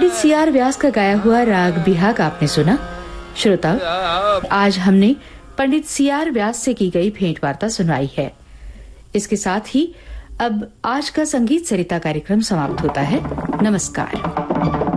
पंडित CR व्यास का गाया हुआ राग बिहाग आपने सुना। श्रोता, आज हमने पंडित सीआर व्यास से की गई भेंट वार्ता सुनाई है। इसके साथ ही अब आज का संगीत सरिता कार्यक्रम समाप्त होता है। नमस्कार।